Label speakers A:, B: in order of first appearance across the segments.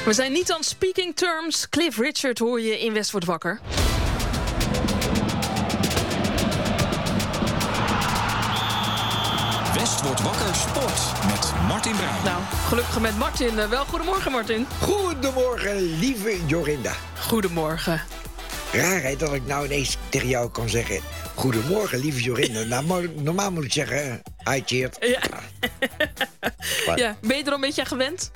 A: We zijn niet on speaking terms. Cliff Richard hoor je in West wordt wakker.
B: West wordt wakker sport met Martin Bruin.
A: Nou, gelukkig met Martin. Wel goedemorgen, Martin.
C: Goedemorgen, lieve Jorinda.
A: Goedemorgen.
C: Raarheid dat ik nou ineens tegen jou kan zeggen... Goedemorgen, lieve Jorinda. Nou, normaal moet ik zeggen... Hi, Cheert.
A: Ja. Ja, ben je er al een beetje aan gewend?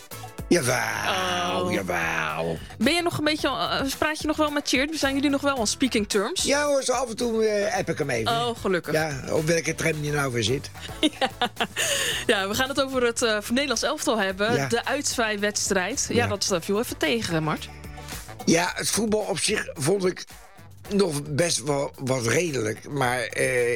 C: Jawel, jawel.
A: Ben je nog een beetje... praat je nog wel met Cheert? Zijn jullie nog wel on speaking terms?
C: Ja hoor, zo af en toe app ik hem even.
A: Oh, gelukkig.
C: Ja, op welke tram die nou weer zit.
A: Ja, we gaan het over het Nederlands elftal hebben. Ja. De uitzwaaiwedstrijd. Ja, dat viel even tegen, Mart.
C: Ja, het voetbal op zich vond ik nog best wel wat redelijk. Maar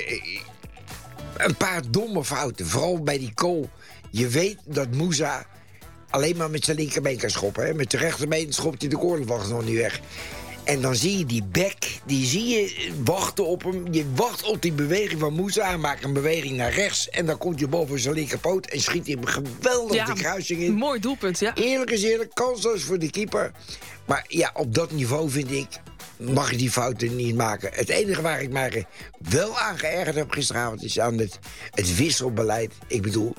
C: een paar domme fouten. Vooral bij die goal. Je weet dat Moussa alleen maar met zijn linkerbeen kan schoppen. Hè? Met zijn rechterbeen schopt hij de cornervlag nog niet weg. En dan zie je die bek, die zie je wachten op hem. Je wacht op die beweging van Moussa. Hij maakt een beweging naar rechts. En dan komt hij boven zijn linkerpoot en schiet hij hem geweldig de kruising in.
A: Mooi doelpunt, ja.
C: Eerlijk is eerlijk, kansloos voor de keeper. Maar ja, op dat niveau vind ik, mag je die fouten niet maken. Het enige waar ik mij wel aan geërgerd heb gisteravond is aan het wisselbeleid. Ik bedoel,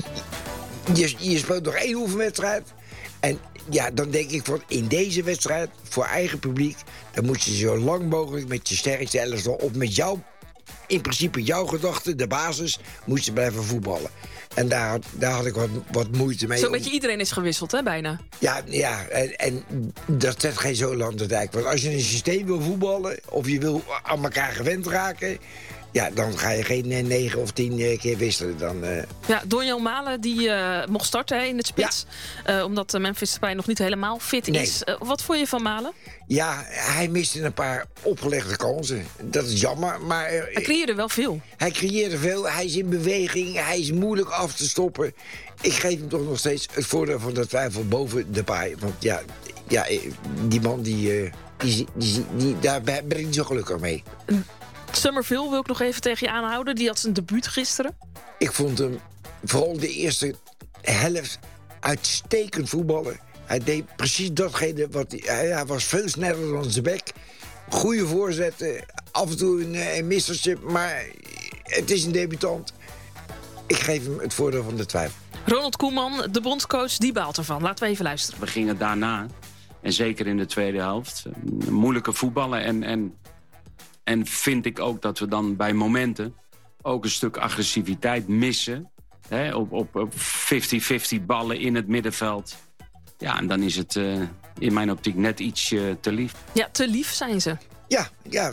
C: je speelt nog 1 oefenwedstrijd. En ja, dan denk ik van in deze wedstrijd, voor eigen publiek, dan moet je zo lang mogelijk met je sterkste elftal op met jou, in principe jouw gedachten, de basis, moet je blijven voetballen. En daar had ik wat moeite mee.
A: Zo'n beetje iedereen is gewisseld, hè, bijna.
C: Ja, en dat zet geen zolen aan de dijk. Want als je een systeem wil voetballen, of je wil aan elkaar gewend raken, ja, dan ga je geen 9 of 10 keer wisselen. Dan,
A: Ja, Donjan Malen die mocht starten in het spits. Ja. Omdat Memphis Depay nog niet helemaal fit is. Wat vond je van Malen?
C: Ja, hij miste een paar opgelegde kansen. Dat is jammer, maar
A: hij creëerde wel veel.
C: Hij creëerde veel, hij is in beweging, hij is moeilijk af te stoppen. Ik geef hem toch nog steeds het voordeel van de twijfel boven Depay. Want ja, die man, daar ben ik niet zo gelukkig mee.
A: Summerville wil ik nog even tegen je aanhouden. Die had zijn debuut gisteren.
C: Ik vond hem vooral de eerste helft uitstekend voetballen. Hij deed precies datgene wat hij was veel sneller dan zijn bek. Goede voorzetten, af en toe een missertje, maar het is een debutant. Ik geef hem het voordeel van de twijfel.
A: Ronald Koeman, de bondscoach, die baalt ervan. Laten we even luisteren.
D: We gingen daarna, en zeker in de tweede helft, moeilijke voetballen. En vind ik ook dat we dan bij momenten ook een stuk agressiviteit missen. Hè, op 50-50 ballen in het middenveld. Ja, en dan is het in mijn optiek net iets te lief. Ja,
A: te lief zijn ze.
C: Ja,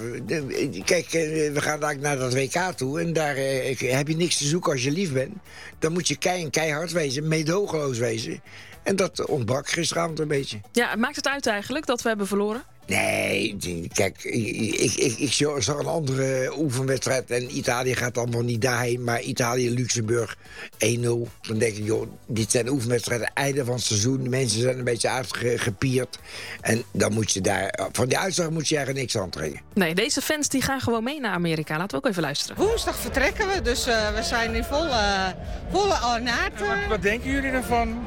C: kijk, we gaan daar naar dat WK toe. En daar heb je niks te zoeken als je lief bent. Dan moet je keihard wezen, meedogenloos wezen. En dat ontbrak gisteravond een beetje.
A: Ja, maakt het uit eigenlijk dat we hebben verloren?
C: Nee, kijk, ik zag een andere oefenwedstrijd en Italië gaat allemaal niet daarheen, maar Italië-Luxemburg 1-0. Dan denk ik, joh, dit zijn oefenwedstrijden, einde van het seizoen. De mensen zijn een beetje uitgepierd. En dan moet je daar, van die uitslag moet je eigenlijk niks aantrekken.
A: Nee, deze fans die gaan gewoon mee naar Amerika. Laten we ook even luisteren.
E: Woensdag vertrekken we, dus we zijn in volle ornaat.
F: Wat denken jullie ervan?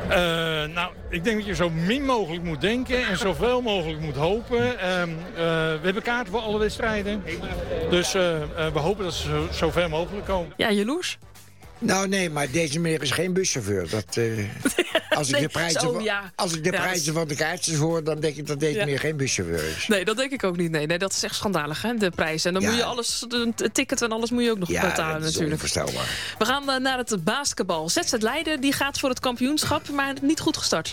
F: Nou, ik denk dat je zo min mogelijk moet denken en zoveel mogelijk moet hopen. We hebben kaarten voor alle wedstrijden. Dus we hopen dat ze zo ver mogelijk komen.
A: Ja, jaloers?
C: Nou nee, maar deze meneer is geen buschauffeur. Als ik de prijzen van de kaartjes hoor, dan denk ik dat deze meneer geen buschauffeur is.
A: Nee, dat denk ik ook niet. Nee, dat is echt schandalig, hè, de prijzen. En dan moet je alles, het ticket en alles moet je ook nog betalen natuurlijk. Ja, dat is
C: onvoorstelbaar.
A: We gaan naar het basketbal. ZZ Leiden die gaat voor het kampioenschap, maar niet goed gestart.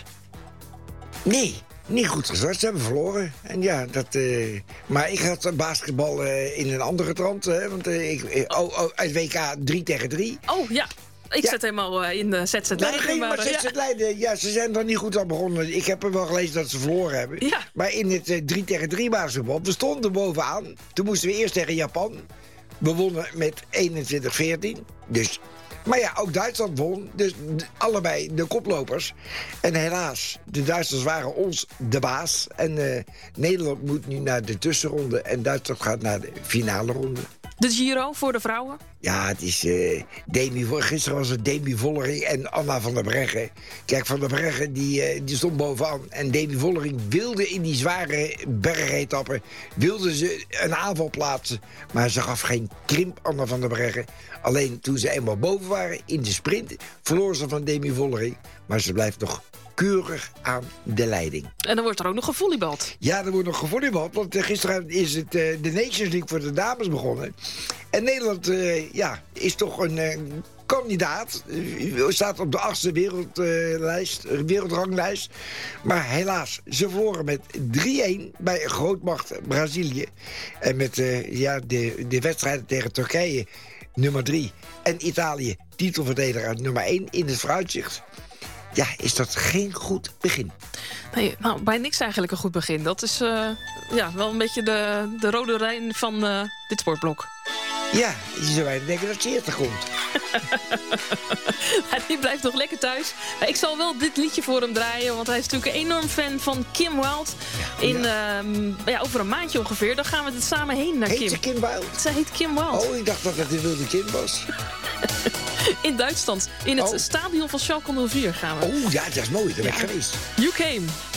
C: Nee. Niet goed gestart, ze hebben verloren. En ja, maar ik had basketbal in een andere trant. Hè, want uit WK 3 tegen 3.
A: Oh ja, ik zet helemaal in de ZZ Leiden.
C: Maar ZZ Leiden, ja, ze zijn er niet goed aan begonnen. Ik heb er wel gelezen dat ze verloren hebben.
A: Ja.
C: Maar in het 3 tegen 3 basketbal, we stonden bovenaan. Toen moesten we eerst tegen Japan. We wonnen met 21-14. Dus... Maar ja, ook Duitsland won. Dus allebei de koplopers. En helaas, de Duitsers waren ons de baas. En Nederland moet nu naar de tussenronde. En Duitsland gaat naar de finale ronde.
A: De Giro voor de vrouwen?
C: Ja, het is gisteren was het Demi Vollering en Anna van der Breggen. Kijk, Van der Breggen die stond bovenaan. En Demi Vollering wilde in die zware bergetappen wilde ze een aanval plaatsen. Maar ze gaf geen krimp, Anna van der Breggen. Alleen toen ze eenmaal boven waren in de sprint verloor ze van Demi Vollering. Maar ze blijft nog keurig aan de leiding.
A: En dan wordt er ook nog gevolleybald.
C: Ja, er wordt nog gevolleybald, want gisteren is het de Nations League voor de dames begonnen. En Nederland is toch een kandidaat. Staat op de 8e wereldranglijst. Maar helaas, ze verloren met 3-1 bij grootmacht Brazilië. En met de wedstrijden tegen Turkije nummer 3 en Italië titelverdediger nummer 1 in het vooruitzicht. Ja, is dat geen goed begin?
A: Nee, nou, bij niks eigenlijk een goed begin. Dat is wel een beetje de rode lijn van dit sportblok.
C: Ja, je zou bijna denken dat Tjeerd er komt.
A: Die blijft nog lekker thuis. Ik zal wel dit liedje voor hem draaien, want hij is natuurlijk een enorm fan van Kim Wilde. Over een maandje ongeveer, dan gaan we het samen heen naar Kim.
C: Heet ze Kim Wilde?
A: Ze heet Kim Wilde.
C: Oh, ik dacht dat het een wilde Kim was.
A: In Duitsland, in het stadion van Schalke 04 gaan we.
C: Oh ja, dat is mooi, daar ben ik geweest.
A: You Came.